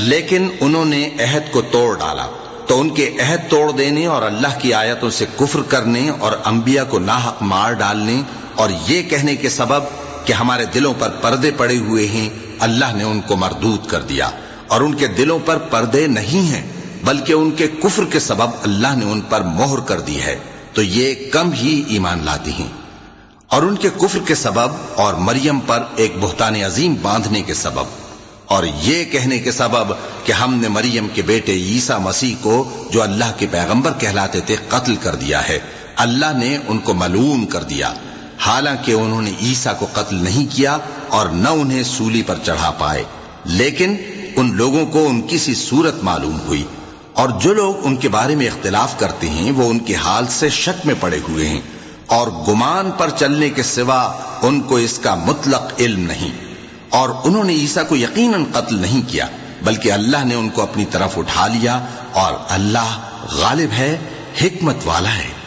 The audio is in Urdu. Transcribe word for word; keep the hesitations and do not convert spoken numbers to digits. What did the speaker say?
لیکن انہوں نے عہد کو توڑ ڈالا، تو ان کے عہد توڑ دینے اور اللہ کی آیتوں سے کفر کرنے اور انبیاء کو ناحق مار ڈالنے اور یہ کہنے کے سبب کہ ہمارے دلوں پر پردے پڑے ہوئے ہیں، اللہ نے ان کو مردود کر دیا، اور ان کے دلوں پر پردے نہیں ہیں بلکہ ان کے کفر کے سبب اللہ نے ان پر مہر کر دی ہے، تو یہ کم ہی ایمان لاتی ہیں۔ اور ان کے کفر کے سبب اور مریم پر ایک بہتان عظیم باندھنے کے سبب اور یہ کہنے کے سبب کہ ہم نے مریم کے بیٹے عیسیٰ مسیح کو جو اللہ کے پیغمبر کہلاتے تھے قتل کر دیا ہے، اللہ نے ان کو ملعون کر دیا، حالانکہ انہوں نے عیسیٰ کو قتل نہیں کیا اور نہ انہیں سولی پر چڑھا پائے، لیکن ان لوگوں کو ان کی سی صورت معلوم ہوئی، اور جو لوگ ان کے بارے میں اختلاف کرتے ہیں وہ ان کے حال سے شک میں پڑے ہوئے ہیں، اور گمان پر چلنے کے سوا ان کو اس کا مطلق علم نہیں، اور انہوں نے عیسیٰ کو یقیناً قتل نہیں کیا بلکہ اللہ نے ان کو اپنی طرف اٹھا لیا، اور اللہ غالب ہے، حکمت والا ہے۔